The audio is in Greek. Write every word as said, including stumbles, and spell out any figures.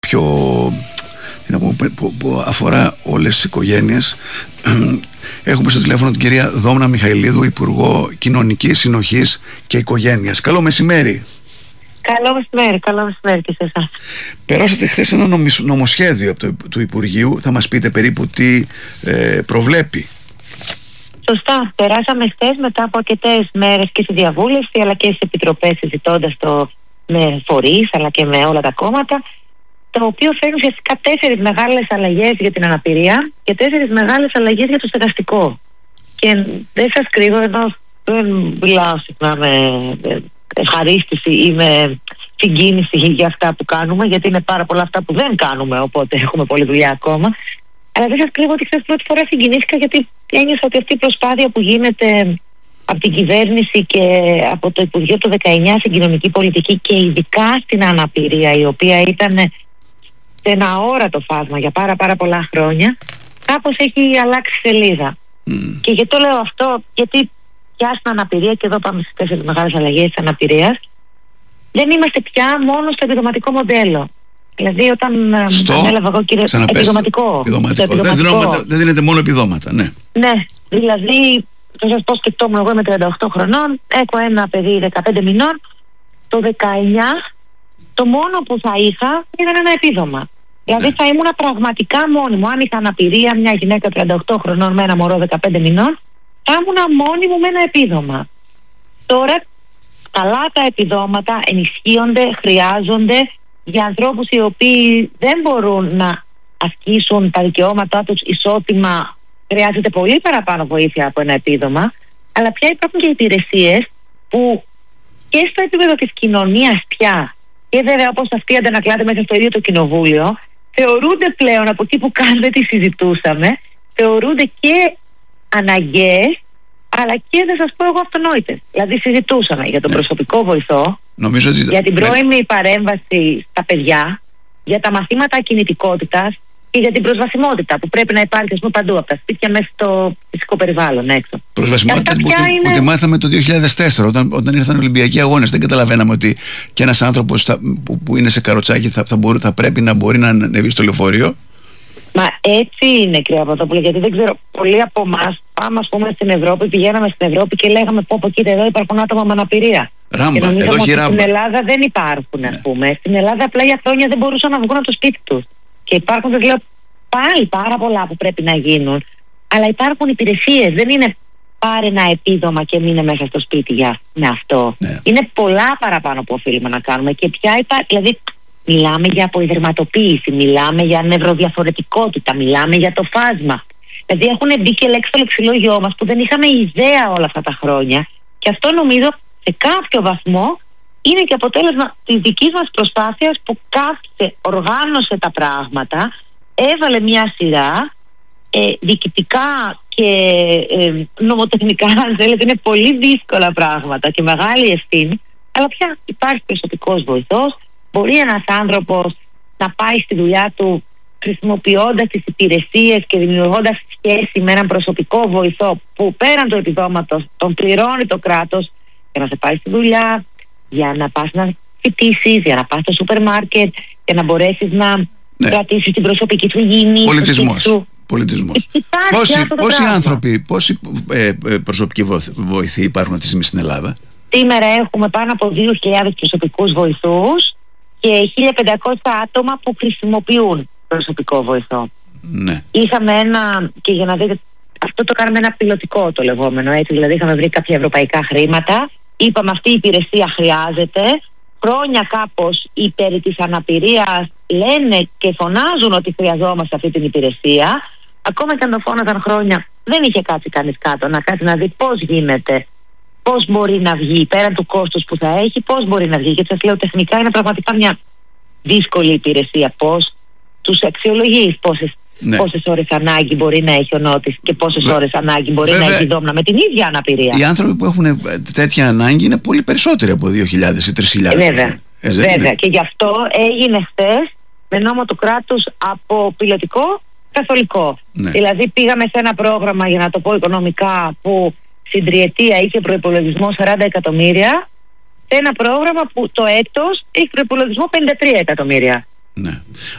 πιο, τι να πω, που, που αφορά όλες τις οικογένειες. Έχουμε στο τηλέφωνο την κυρία Δόμνα Μιχαηλίδου, Υπουργό Κοινωνικής Συνοχής και Οικογένειας. Καλό μεσημέρι. Καλό μεσημέρι, καλό μεσημέρι και σε εσάς. Περάσατε χθες ένα νομοσχέδιο από το του Υπουργείου. Θα μας πείτε περίπου τι ε, προβλέπει? Σωστά. Περάσαμε χθες μετά από αρκετές μέρες και στη διαβούλευση αλλά και στις επιτροπές, συζητώντας το με φορείς αλλά και με όλα τα κόμματα, το οποίο φέρνει ουσιαστικά τέσσερις μεγάλες αλλαγές για την αναπηρία και τέσσερις μεγάλες αλλαγές για το στεγαστικό. Και δεν σας κρύβω, ενώ δεν μιλάω συχνά με ευχαρίστηση ή με συγκίνηση για αυτά που κάνουμε, γιατί είναι πάρα πολλά αυτά που δεν κάνουμε, οπότε έχουμε πολλή δουλειά ακόμα. Αλλά δεν σας κρύβω ότι χθες πρώτη φορά συγκινήθηκα, γιατί ένιωσα ότι αυτή η προσπάθεια που γίνεται από την κυβέρνηση και από το Υπουργείο το δεκαεννιά στην κοινωνική πολιτική και ειδικά στην αναπηρία, η οποία ήταν σε ένα αόρατο φάσμα για πάρα πάρα πολλά χρόνια, κάπως έχει αλλάξει σελίδα. Mm. Και γιατί το λέω αυτό? Γιατί πια στην αναπηρία, και εδώ πάμε στις τέσσερις μεγάλες αλλαγές της αναπηρίας, δεν είμαστε πια μόνο στο επιδοματικό μοντέλο. Δηλαδή, όταν στο... ανέλαβα εγώ, κύριε, επιδοματικό. επιδοματικό. επιδοματικό. Δεν, δεν δίνεται μόνο επιδόματα, ναι. Ναι, δηλαδή, θα σας πω, σκεφτόμουν, εγώ είμαι τριάντα οκτώ χρονών, έχω ένα παιδί δεκαπέντε μηνών. Το δεκαεννιά, το μόνο που θα είχα ήταν ένα επίδομα. Δηλαδή, ναι, θα ήμουν πραγματικά μόνη μου. Αν είχα αναπηρία, μια γυναίκα τριάντα οκτώ χρονών με ένα μωρό δεκαπέντε μηνών, θα ήμουν μόνη μου με ένα επίδομα. Τώρα, καλά τα επιδόματα ενισχύονται, χρειάζονται για ανθρώπους οι οποίοι δεν μπορούν να ασκήσουν τα δικαιώματά τους ισότιμα. Χρειάζεται πολύ παραπάνω βοήθεια από ένα επίδομα, αλλά πια υπάρχουν και υπηρεσίες που και στο επίπεδο της κοινωνίας πια, και βέβαια όπως αυτή αντανακλάται μέσα στο ίδιο το κοινοβούλιο, θεωρούνται πλέον, από εκεί που καν δεν τη συζητούσαμε, θεωρούνται και αναγκαίες, αλλά και, θα σας πω εγώ, αυτονόητες. Δηλαδή συζητούσαμε για τον προσωπικό βοηθό, νομίζω ότι... για την πρώιμη παρέμβαση στα παιδιά, για τα μαθήματα κινητικότητας και για την προσβασιμότητα που πρέπει να υπάρχει, ας πούμε, παντού, από τα σπίτια μέσα στο φυσικό περιβάλλον έξω. Προσβασιμότητα που, είναι... που τη μάθαμε το δύο χιλιάδες τέσσερα, όταν, όταν ήρθαν οι Ολυμπιακοί Αγώνες. Δεν καταλαβαίναμε ότι και ένας άνθρωπος θα, που, που είναι σε καροτσάκι θα, θα, μπορεί, θα πρέπει να μπορεί να ανεβεί στο λεωφορείο. Μα έτσι είναι, κυρία Παπαδόπουλε, γιατί δεν ξέρω, πολλοί από εμάς πάμε, ας πούμε, στην Ευρώπη, πηγαίναμε στην Ευρώπη και λέγαμε: πω, πω, κύριε, εδώ υπάρχουν άτομα με αναπηρία. Ράμπα, και εδώ έχει ράμπα. Στην Ελλάδα δεν υπάρχουν, ας πούμε. Ναι. Στην Ελλάδα απλά για χρόνια δεν μπορούσαν να βγουν από το σπίτι τους. Και υπάρχουν, δεν λέω, πάλι πάρα πολλά που πρέπει να γίνουν. Αλλά υπάρχουν υπηρεσίες. Δεν είναι πάρε ένα επίδομα και μείνε μέσα στο σπίτι για με αυτό. Ναι. Είναι πολλά παραπάνω που οφείλουμε να κάνουμε. Και πια υπάρχει, δηλαδή, μιλάμε για αποϊδερματοποίηση, μιλάμε για νευροδιαφορετικότητα, μιλάμε για το φάσμα. Δηλαδή έχουν μπει και λέξεις στο λεξιλόγιό μας που δεν είχαμε ιδέα όλα αυτά τα χρόνια. Και αυτό νομίζω σε κάποιο βαθμό είναι και αποτέλεσμα της δικής μας προσπάθειας που κάθισε, οργάνωσε τα πράγματα, έβαλε μια σειρά ε, διοικητικά και ε, νομοτεχνικά, αν θέλετε, είναι πολύ δύσκολα πράγματα και μεγάλη ευθύνη, αλλά πια υπάρχει προσωπικός βοηθός. Μπορεί ένας άνθρωπος να πάει στη δουλειά του χρησιμοποιώντας τις υπηρεσίες και δημιουργώντας σχέση με έναν προσωπικό βοηθό που πέραν του επιδόματος τον πληρώνει το κράτος για να σε πάει στη δουλειά, για να πας να φοιτήσεις, για να πας στο σούπερ μάρκετ, για να μπορέσεις να ναι. κρατήσεις την προσωπική του υγιεινή. Πολιτισμός. Πολιτισμός. Πόσοι, πόσοι άνθρωποι, πόσοι ε, ε, προσωπικοί βοηθοί υπάρχουν αυτή τη στιγμή στην Ελλάδα? Σήμερα έχουμε πάνω από δύο χιλιάδες προσωπικούς βοηθούς και χίλια πεντακόσια άτομα που χρησιμοποιούν προσωπικό βοηθό. Ναι. Είχαμε ένα, και για να δείτε, αυτό το κάναμε ένα πιλωτικό το λεγόμενο, έτσι, δηλαδή είχαμε βρει κάποια ευρωπαϊκά χρήματα, είπαμε αυτή η υπηρεσία χρειάζεται, χρόνια κάπως οι περί της αναπηρίας λένε και φωνάζουν ότι χρειαζόμαστε αυτή την υπηρεσία, ακόμα και αν το φώναζαν χρόνια δεν είχε κάτσει κανείς κάτω να κάτσει να δει πώς γίνεται, πώς μπορεί να βγει πέραν του κόστους που θα έχει, πώς μπορεί να βγει. Γιατί σας λέω, τεχνικά είναι πραγματικά μια δύσκολη υπηρεσία. Πώς τους αξιολογείς, πόσες, ναι. πόσες ώρες ανάγκη μπορεί να έχει ο νότης και πόσες Βε... ώρες ανάγκη μπορεί Βέβαια, να έχει η Δόμνα με την ίδια αναπηρία. Οι άνθρωποι που έχουν τέτοια ανάγκη είναι πολύ περισσότεροι από δύο χιλιάδες ή τρεις χιλιάδες. Βέβαια. Ε, Βέβαια. Και γι' αυτό έγινε χθες με νόμο του κράτους από πιλωτικό καθολικό. Ναι. Δηλαδή πήγαμε σε ένα πρόγραμμα, για να το πω οικονομικά, που στην τριετία είχε προϋπολογισμό σαράντα εκατομμύρια, σε ένα πρόγραμμα που το έτος έχει προϋπολογισμό πενήντα τρία εκατομμύρια. Ναι.